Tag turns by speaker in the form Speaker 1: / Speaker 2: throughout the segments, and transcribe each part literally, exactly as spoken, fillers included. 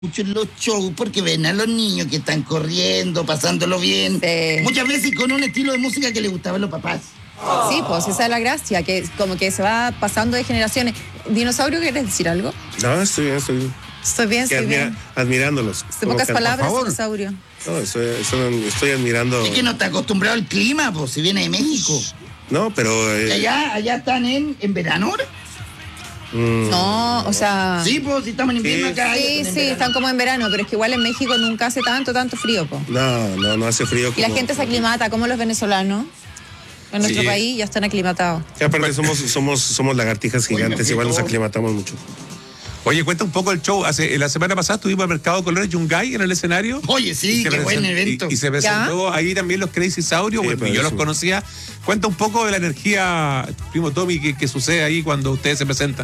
Speaker 1: mucho en los shows porque ven a los niños que están corriendo, pasándolo bien.
Speaker 2: Sí.
Speaker 1: Muchas veces con un estilo de música que les gustaba a los papás.
Speaker 2: Sí, pues esa es la gracia, que como que se va pasando de generaciones. ¿Dinosaurio, quieres decir algo?
Speaker 3: No, estoy bien, estoy bien.
Speaker 2: Estoy bien,
Speaker 3: Que
Speaker 2: estoy
Speaker 3: admira-
Speaker 2: bien.
Speaker 3: admirándolos.
Speaker 2: En
Speaker 3: Como
Speaker 2: pocas
Speaker 3: que,
Speaker 2: palabras,
Speaker 3: por favor.
Speaker 2: dinosaurio.
Speaker 3: No, estoy, estoy, estoy admirando.
Speaker 1: Es que no está acostumbrado al clima, pues, si viene de México.
Speaker 3: No, pero.
Speaker 1: Y
Speaker 3: eh,
Speaker 1: allá, allá están en, en verano ahora.
Speaker 3: mm,
Speaker 2: No, o sea...
Speaker 1: Sí, pues, si estamos en invierno
Speaker 3: Sí.
Speaker 1: acá.
Speaker 2: Sí,
Speaker 1: ellos
Speaker 2: sí,
Speaker 1: en verano.
Speaker 2: están como en verano, pero es que igual en México nunca hace tanto, tanto frío, po.
Speaker 3: No, no, no hace frío.
Speaker 2: Y la
Speaker 3: como-
Speaker 2: gente se aclimata, como los venezolanos. En nuestro
Speaker 3: Sí.
Speaker 2: país ya están aclimatados.
Speaker 3: Que aparte somos, somos, somos lagartijas
Speaker 1: Oye,
Speaker 3: gigantes,
Speaker 1: me
Speaker 3: igual nos
Speaker 1: fijó.
Speaker 3: aclimatamos mucho.
Speaker 4: Oye, cuenta un poco el show. Hace, la semana pasada estuvimos al Mercado de Colores Yungay en el escenario.
Speaker 1: Oye, sí,
Speaker 4: Y se
Speaker 1: qué buen
Speaker 4: present-
Speaker 1: evento.
Speaker 4: Y, y se presentó ahí también los Crazy Saurios.
Speaker 3: Sí,
Speaker 4: Bueno,
Speaker 3: pero
Speaker 4: yo los
Speaker 3: sí.
Speaker 4: conocía. Cuenta un poco de la energía, primo Tommy, que, que sucede ahí cuando ustedes se presentan.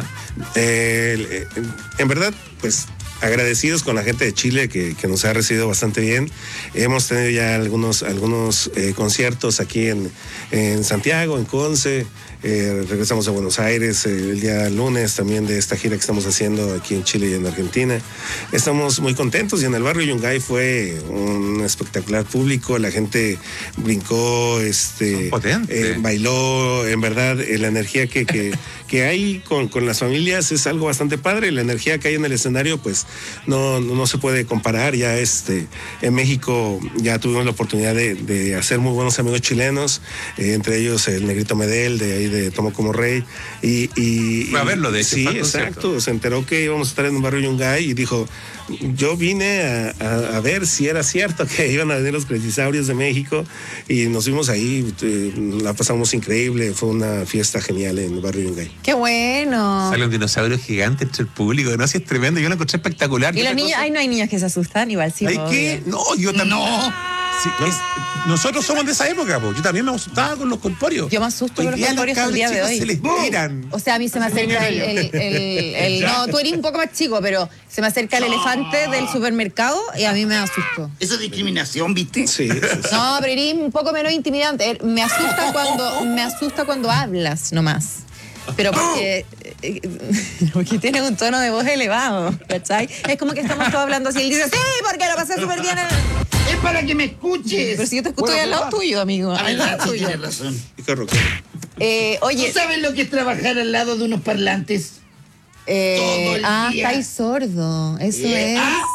Speaker 3: Eh, eh, en verdad, pues agradecidos con la gente de Chile que, que nos ha recibido bastante bien. Hemos tenido ya algunos, algunos eh, conciertos aquí en, en Santiago, en Conce. Eh, regresamos a Buenos Aires eh, el día lunes también de esta gira que estamos haciendo aquí en Chile y en Argentina. Estamos muy contentos y en el barrio Yungay fue un espectacular público. La gente brincó, este,
Speaker 4: Son potentes.
Speaker 3: eh, bailó. En verdad, eh, la energía que, que, que hay con, con las familias es algo bastante padre. La energía que hay en el escenario, pues no, no, no se puede comparar. Ya este, en México ya tuvimos la oportunidad de, de hacer muy buenos amigos chilenos, eh, entre ellos el Negrito Medel, de ahí de Tomo Como Rey. Y, y,
Speaker 4: Fue a verlo, de hecho,
Speaker 3: Sí,
Speaker 4: fue al concierto.
Speaker 3: exacto. Se enteró que íbamos a estar en un barrio Yungay y dijo, yo vine a, a, a ver si era cierto que iban a venir los cretisaurios de México, y nos fuimos ahí, eh, la pasamos increíble, fue una fiesta genial en el barrio Yungay.
Speaker 2: ¡Qué bueno!
Speaker 4: Sale un dinosaurio gigante entre el público. No, así es tremendo. Yo lo encontré espectacular.
Speaker 2: Y los
Speaker 4: otra
Speaker 2: niños,
Speaker 4: cosa-
Speaker 2: ay, no hay niños que se asustan, igual sí.
Speaker 4: ¿Hay
Speaker 2: obvio.
Speaker 4: qué? No, yo también.
Speaker 1: No.
Speaker 4: Sí, es- nosotros somos de esa época, po. Yo también me asustaba con los corpóreos.
Speaker 2: Yo me asusto
Speaker 4: Hoy
Speaker 2: con los
Speaker 4: día
Speaker 2: corpóreos
Speaker 4: cabros
Speaker 2: al día de
Speaker 4: chicos
Speaker 2: hoy.
Speaker 4: se les tiran.
Speaker 2: O sea, a mí se me acerca el, el- el- el- no, tú eres un poco más chico, pero se me acerca el elefante del supermercado y a mí me asusto.
Speaker 1: Eso es discriminación, ¿viste?
Speaker 3: Sí, sí, sí.
Speaker 2: No, pero eres un poco menos intimidante. Eh, Me asusta cuando, me asusta cuando hablas nomás. Pero porque, eh, porque tiene un tono de voz elevado, ¿cachai? Es como que estamos todos hablando así. Él dice, sí, porque lo pasé súper bien.
Speaker 1: Es para que me escuches.
Speaker 2: Pero si yo te escucho
Speaker 1: Bueno,
Speaker 2: al lado
Speaker 1: papá.
Speaker 2: tuyo, amigo.
Speaker 1: A
Speaker 2: Al
Speaker 1: ver,
Speaker 2: lado
Speaker 1: sí,
Speaker 2: tuyo.
Speaker 1: tienes razón.
Speaker 3: Hijo rockero.
Speaker 2: Eh,
Speaker 1: ¿Tú
Speaker 2: oye,
Speaker 1: sabes lo que es trabajar al lado de unos parlantes?
Speaker 2: eh,
Speaker 1: todo el
Speaker 2: ah,
Speaker 1: día?
Speaker 2: estáis sordo. Eso
Speaker 1: Eh,
Speaker 2: es.
Speaker 1: ah.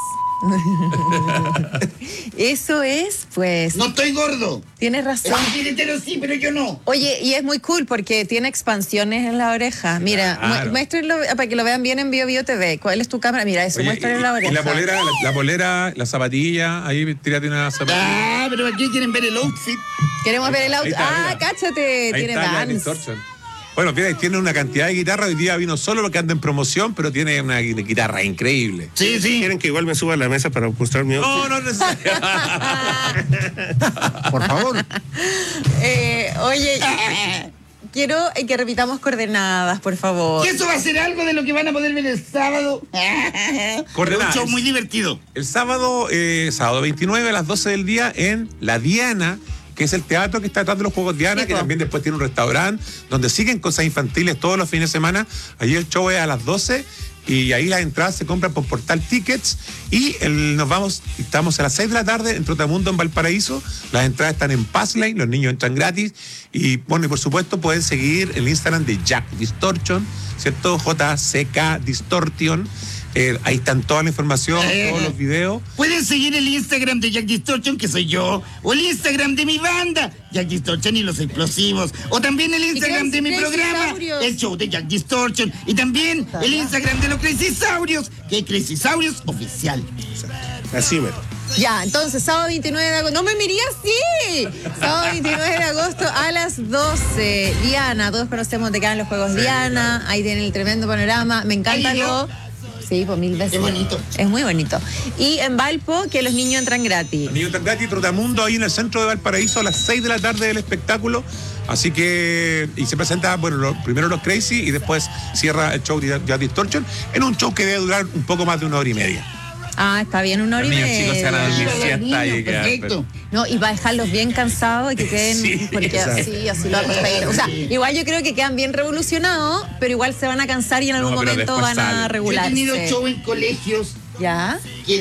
Speaker 2: Eso es, pues.
Speaker 1: No estoy gordo.
Speaker 2: Tienes razón.
Speaker 1: El tiritero sí, pero yo no.
Speaker 2: Oye, y es muy cool porque tiene expansiones en la oreja. Mira,
Speaker 4: Claro.
Speaker 2: mu- muéstrenlo para que lo vean bien en Bio Bio T V. ¿Cuál es tu cámara? Mira, eso,
Speaker 4: Oye,
Speaker 2: muéstrenlo
Speaker 4: y,
Speaker 2: en la oreja.
Speaker 4: y la polera, la, la polera, la zapatilla, ahí tírate una zapatilla.
Speaker 1: Ah, pero aquí quieren ver el outfit.
Speaker 2: Queremos ver el auto.
Speaker 4: Ahí está,
Speaker 2: Ah,
Speaker 4: mira.
Speaker 2: cáchate,
Speaker 4: Ahí
Speaker 2: tiene
Speaker 4: está Jack
Speaker 2: Vans.
Speaker 4: Distortion. Bueno, mira, tiene una cantidad de guitarra. Hoy día vino solo porque anda en promoción, pero tiene una gui- guitarra increíble.
Speaker 1: Sí, sí.
Speaker 3: ¿Quieren que igual me suba a la mesa para mostrar mi outfit?
Speaker 4: No, no es necesario.
Speaker 1: Por favor.
Speaker 2: Eh, oye, quiero eh, que repitamos coordenadas, por favor.
Speaker 1: Y eso va a ser algo de lo que van a poder ver el sábado.
Speaker 4: Coordenadas.
Speaker 1: Un show muy divertido.
Speaker 4: El sábado, eh, sábado veintinueve a las doce del día en La Diana, que es el teatro que está detrás de los Juegos Diana,
Speaker 2: Sí,
Speaker 4: que
Speaker 2: po.
Speaker 4: también después tiene un restaurante donde siguen cosas infantiles todos los fines de semana. Allí el show es a las doce y ahí las entradas se compran por Portal Tickets y el- nos vamos, estamos a las seis de la tarde en Trotamundo en Valparaíso. Las entradas están en Passlane, los niños entran gratis y bueno, y por supuesto pueden seguir el Instagram de Jack Distortion, ¿cierto? J C K Distortion. Eh, ahí están toda la información,
Speaker 1: Eh.
Speaker 4: todos los videos.
Speaker 1: Pueden seguir el Instagram de Jack Distortion, que soy yo, o el Instagram de mi banda, Jack Distortion y los Explosivos, o también el Instagram de mi
Speaker 2: Crazy
Speaker 1: programa,
Speaker 2: Saurios.
Speaker 1: el show de Jack Distortion, y también el Instagram de los Crazy Saurios, que es Crazy Saurios Oficial.
Speaker 3: Así, mero.
Speaker 2: Ya, entonces, sábado veintinueve de agosto. ¡No me miré así! Sábado veintinueve de agosto a las doce. Diana, todos conocemos de que eran los Juegos Diana. Ahí tienen el tremendo panorama. Me encanta
Speaker 1: Ahí yo.
Speaker 2: lo. Sí, pues mil veces.
Speaker 1: Es bonito.
Speaker 2: Es muy bonito. Y en Valpo, que los niños entran gratis.
Speaker 4: Niño Tangati, Trotamundo, ahí en el centro de Valparaíso a las seis de la tarde del espectáculo. Así que, y se presenta, bueno, lo- primero los Crazy y después cierra el show de Jack Distortion en un show que debe durar un poco más de una hora y media.
Speaker 2: Ah, está bien, una hora
Speaker 4: Los
Speaker 2: y
Speaker 4: niños chicos se van a dormir
Speaker 2: media.
Speaker 1: Los
Speaker 4: siesta
Speaker 1: niños,
Speaker 4: ahí, quedan,
Speaker 1: perfecto.
Speaker 2: No, y va a dejarlos bien cansados y que queden.
Speaker 4: Sí,
Speaker 2: porque
Speaker 3: exacto.
Speaker 2: así, así lo acostáis. O sea, igual yo creo que quedan bien revolucionados, pero igual se van a cansar y en algún
Speaker 4: No, pero
Speaker 2: momento
Speaker 4: después
Speaker 2: van a
Speaker 4: salen.
Speaker 1: Yo he
Speaker 2: regularse.
Speaker 1: tenido show en colegios
Speaker 2: ¿Ya?